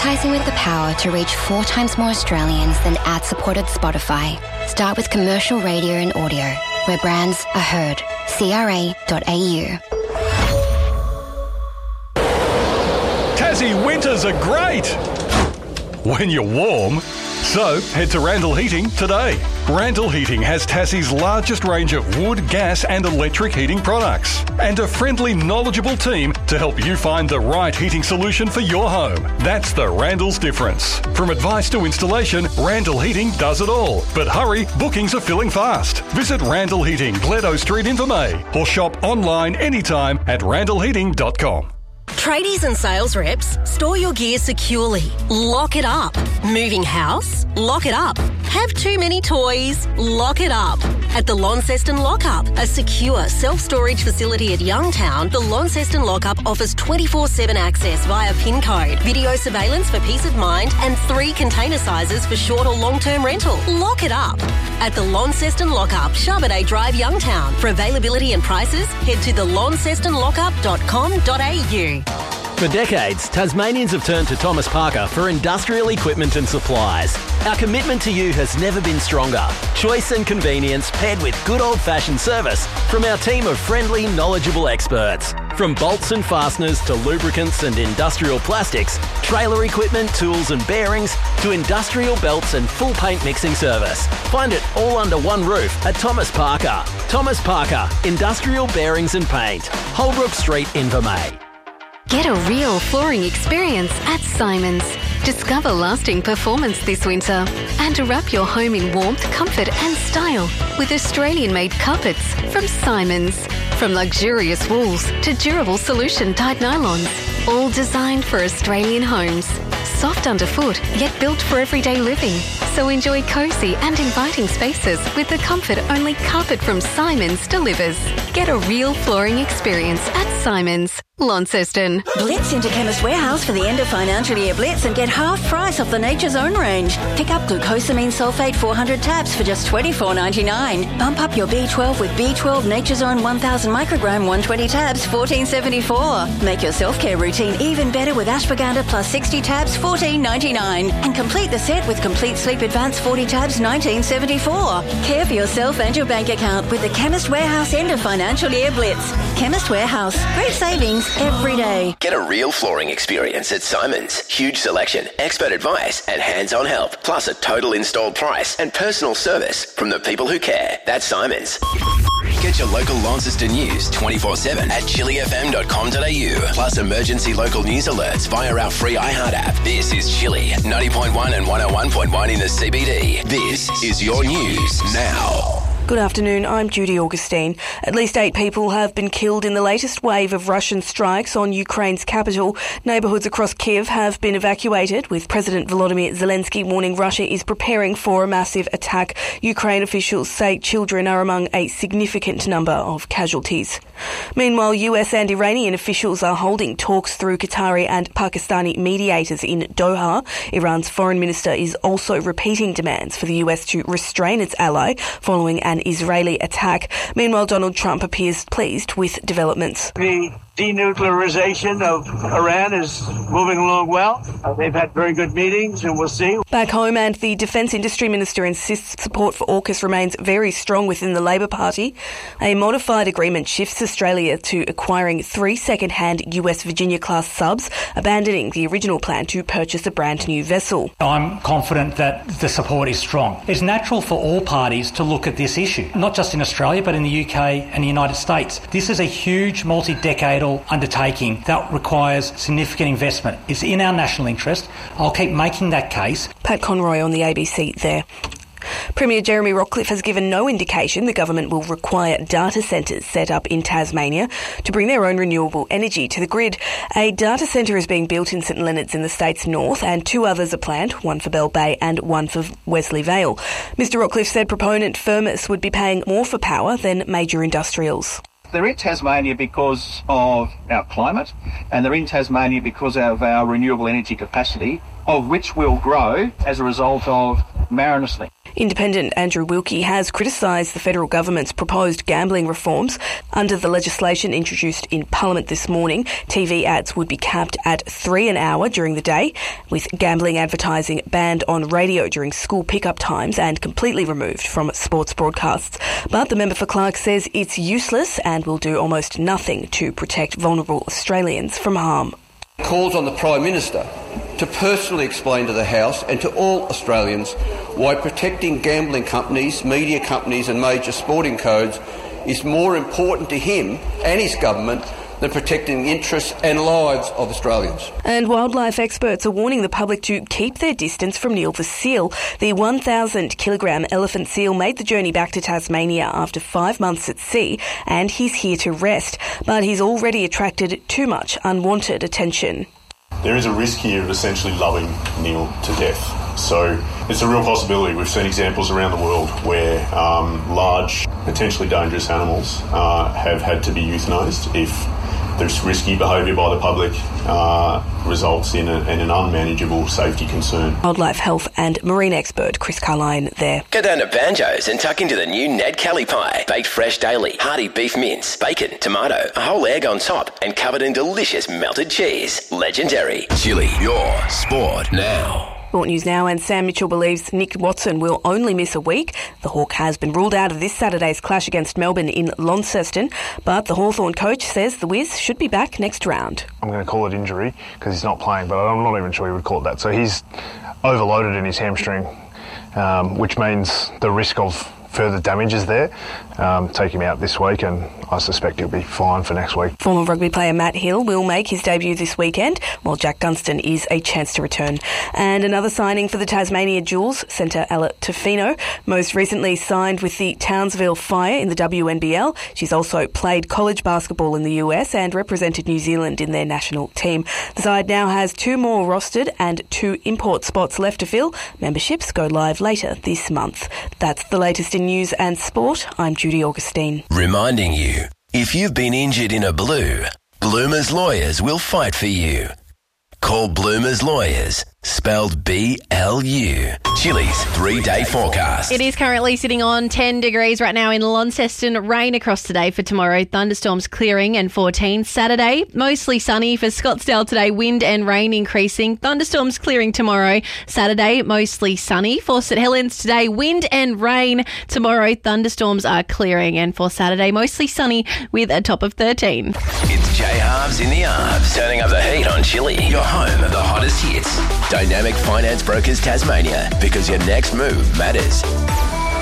Advertising with the power to reach 4 times more Australians than ad-supported Spotify. Start with commercial radio and audio, where brands are heard. CRA.au. Tassie winters are great when you're warm. So head to Randall Heating today. Randall Heating has Tassie's largest range of wood, gas and electric heating products and a friendly, knowledgeable team to help you find the right heating solution for your home. That's the Randall's difference. From advice to installation, Randall Heating does it all. But hurry, bookings are filling fast. Visit Randall Heating, Gledo Street, Invermay, or shop online anytime at randallheating.com. Tradies and sales reps, store your gear securely. Lock it up. Moving house? Lock it up. Have too many toys? Lock it up. At the Launceston Lockup, a secure self-storage facility at Youngtown, the Launceston Lockup offers 24/7 access via PIN code, video surveillance for peace of mind, and 3 container sizes for short or long-term rental. Lock it up. At the Launceston Lockup, Charbonnet Drive, Youngtown. For availability and prices, head to thelauncestonlockup.com.au. For decades, Tasmanians have turned to Thomas Parker for industrial equipment and supplies. Our commitment to you has never been stronger. Choice and convenience paired with good old-fashioned service from our team of friendly, knowledgeable experts. From bolts and fasteners to lubricants and industrial plastics, trailer equipment, tools and bearings, to industrial belts and full paint mixing service. Find it all under one roof at Thomas Parker. Thomas Parker, Industrial Bearings and Paint, Holbrook Street, Invermay. Get a real flooring experience at Simons. Discover lasting performance this winter and wrap your home in warmth, comfort and style with Australian-made carpets from Simons. From luxurious wools to durable solution-dyed nylons, all designed for Australian homes. Soft underfoot, yet built for everyday living. So enjoy cosy and inviting spaces with the comfort only carpet from Simons delivers. Get a real flooring experience at Simons. Launceston. Blitz into Chemist Warehouse for the end of financial year blitz and get half price off the Nature's Own range. Pick up glucosamine sulfate 400 tabs for just $24.99. Bump up your B12 with B12 Nature's Own 1000 microgram 120 tabs, $14.74. Make your self-care routine even better with ashwagandha plus 60 tabs, $14.99. And complete the set with Complete Sleep Advance 40 tabs, $19.74. Care for yourself and your bank account with the Chemist Warehouse end of financial year blitz. Chemist Warehouse. Great savings every day. Get a real flooring experience at Simons. Huge selection, expert advice and hands-on help. Plus a total installed price and personal service from the people who care. That's Simons. Get your local Launceston news 24/7 at chillyfm.com.au. Plus emergency local news alerts via our free iHeart app. This is Chilly 90.1 and 101.1 in the CBD. This is your news now. Good afternoon, I'm Judy Augustine. At least 8 people have been killed in the latest wave of Russian strikes on Ukraine's capital. Neighbourhoods across Kyiv have been evacuated, with President Volodymyr Zelensky warning Russia is preparing for a massive attack. Ukraine officials say children are among a significant number of casualties. Meanwhile, US and Iranian officials are holding talks through Qatari and Pakistani mediators in Doha. Iran's foreign minister is also repeating demands for the US to restrain its ally following an Israeli attack. Meanwhile, Donald Trump appears pleased with developments. The denuclearization of Iran is moving along well. They've had very good meetings and we'll see. Back home, and the Defence Industry Minister insists support for AUKUS remains very strong within the Labor Party. A modified agreement shifts Australia to acquiring 3 second-hand US Virginia-class subs, abandoning the original plan to purchase a brand new vessel. I'm confident that the support is strong. It's natural for all parties to look at this issue, not just in Australia but in the UK and the United States. This is a huge multi-decadal undertaking that requires significant investment. It's in our national interest. I'll keep making that case. Pat Conroy on the ABC there. Premier Jeremy Rockliff has given no indication the government will require data centres set up in Tasmania to bring their own renewable energy to the grid. A data centre is being built in St Leonards in the state's north, and 2 others are planned, one for Bell Bay and one for Wesley Vale. Mr Rockliff said proponent Firmus would be paying more for power than major industrials. They're in Tasmania because of our climate, and they're in Tasmania because of our renewable energy capacity, of which will grow as a result of marvellously. Independent Andrew Wilkie has criticised the federal government's proposed gambling reforms. Under the legislation introduced in Parliament this morning, TV ads would be capped at 3 an hour during the day, with gambling advertising banned on radio during school pickup times and completely removed from sports broadcasts. But the member for Clark says it's useless and will do almost nothing to protect vulnerable Australians from harm. Calls on the Prime Minister to personally explain to the House and to all Australians why protecting gambling companies, media companies and major sporting codes is more important to him and his government than protecting the interests and lives of Australians. And wildlife experts are warning the public to keep their distance from Neil the seal. The 1,000-kilogram elephant seal made the journey back to Tasmania after 5 months at sea, and he's here to rest. But he's already attracted too much unwanted attention. There is a risk here of essentially loving Neil to death. So it's a real possibility. We've seen examples around the world where large, potentially dangerous animals have had to be euthanised if this risky behaviour by the public results in an unmanageable safety concern. Wildlife health and marine expert Chris Carline there. Go down to Banjo's and tuck into the new Ned Kelly pie. Baked fresh daily, hearty beef mince, bacon, tomato, a whole egg on top, and covered in delicious melted cheese. Legendary. Chili, your sport now. Sport News now, and Sam Mitchell believes Nick Watson will only miss a week. The Hawk has been ruled out of this Saturday's clash against Melbourne in Launceston, but the Hawthorn coach says the Wiz should be back next round. I'm going to call it injury because he's not playing, but I'm not even sure he would call it that. So he's overloaded in his hamstring, which means the risk of further damage is there. Take him out this week and I suspect he'll be fine for next week. Former rugby player Matt Hill will make his debut this weekend, while Jack Gunston is a chance to return. And another signing for the Tasmania Jewels, centre Ella Tofino, most recently signed with the Townsville Fire in the WNBL. She's also played college basketball in the US and represented New Zealand in their national team. The side now has 2 more rostered and 2 import spots left to fill. Memberships go live later this month. That's the latest in news and sport. I'm Judy Augustine. Reminding you, if you've been injured in a blue, Bloomers Lawyers will fight for you. Call Bloomers Lawyers, spelled B-L-U. Chili's 3-day forecast. It is currently sitting on 10 degrees right now in Launceston. Rain across today for tomorrow. Thunderstorms clearing and 14. Saturday, mostly sunny for Scottsdale today. Wind and rain increasing. Thunderstorms clearing tomorrow. Saturday, mostly sunny. For St Helens today, wind and rain. Tomorrow, thunderstorms are clearing. And for Saturday, mostly sunny with a top of 13. It's J Halves in the Arms, turning up the heat on Chili, your home of the hottest hits. Dynamic Finance Brokers Tasmania, because your next move matters.